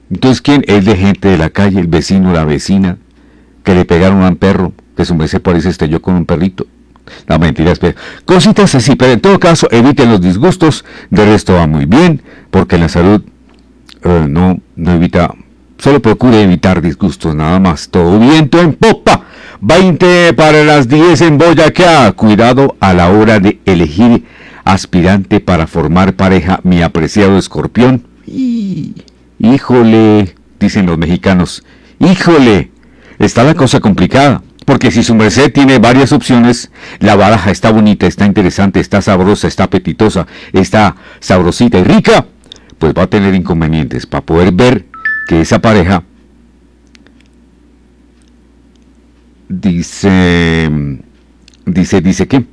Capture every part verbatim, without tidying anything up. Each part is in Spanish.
Entonces, ¿quién? Es de gente de la calle, el vecino, la vecina, que le pegaron a un perro, que su merced parece estrelló con un perrito. No, mentiras, pero cositas así, pero en todo caso, eviten los disgustos, de resto va muy bien, porque la salud eh, no, no evita, solo procure evitar disgustos, nada más. Todo viento en popa. veinte para las diez en Boyacá. Cuidado a la hora de elegir aspirante para formar pareja, mi apreciado escorpión. Y, híjole, dicen los mexicanos, híjole, está la cosa complicada. Porque si su merced tiene varias opciones, la baraja está bonita, está interesante, está sabrosa, está apetitosa, está sabrosita y rica, pues va a tener inconvenientes para poder ver que esa pareja dice, dice, dice que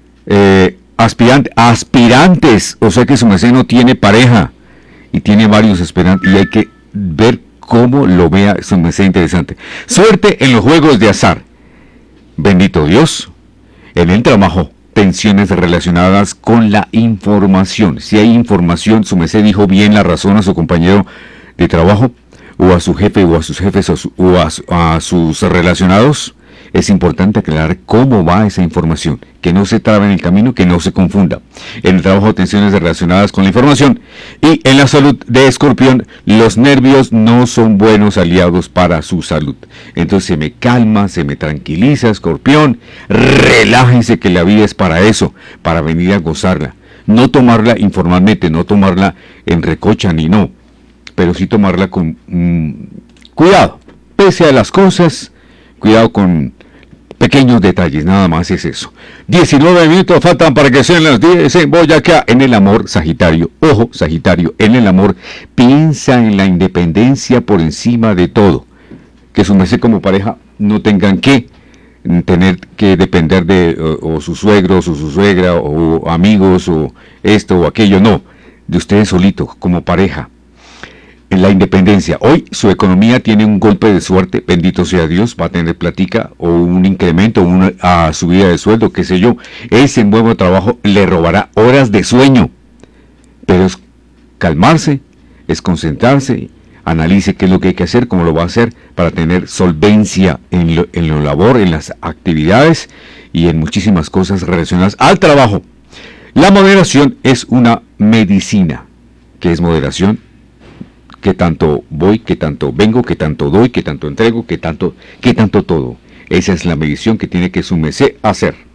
eh, aspirante, aspirantes, o sea que su merced no tiene pareja y tiene varios aspirantes y hay que ver cómo lo vea su merced interesante. Suerte en los juegos de azar. Bendito Dios, en el trabajo, tensiones relacionadas con la información. Si hay información, su merced dijo bien la razón a su compañero de trabajo, o a su jefe, o a sus jefes, o, su, o a, a sus relacionados, es importante aclarar cómo va esa información, que no se trabe en el camino, que no se confunda. En el trabajo, tensiones relacionadas con la información. Y en la salud de Escorpión, los nervios no son buenos aliados para su salud. Entonces se me calma, se me tranquiliza, Escorpión. Relájense, que la vida es para eso, para venir a gozarla. No tomarla informalmente, no tomarla en recocha ni no, pero sí tomarla con mmm, cuidado. Pese a las cosas, cuidado con pequeños detalles, nada más es eso. diecinueve minutos faltan para que sean las diez en Boyacá. En el amor, Sagitario, ojo, Sagitario, en el amor, piensa en la independencia por encima de todo. Que su merced como pareja no tengan que tener que depender de o, o sus suegros, o su suegra, o amigos, o esto o aquello, no. De ustedes solitos, como pareja. En la independencia. Hoy su economía tiene un golpe de suerte, bendito sea Dios, va a tener platica o un incremento, una a subida de sueldo, qué sé yo. Ese nuevo trabajo le robará horas de sueño, pero es calmarse, es concentrarse, analice qué es lo que hay que hacer, cómo lo va a hacer para tener solvencia en lo, en lo labor, en las actividades y en muchísimas cosas relacionadas al trabajo. La moderación es una medicina. ¿Qué es moderación? Que tanto voy, que tanto vengo, que tanto doy, que tanto entrego, que tanto, que tanto todo. Esa es la medición que tiene que su merced hacer.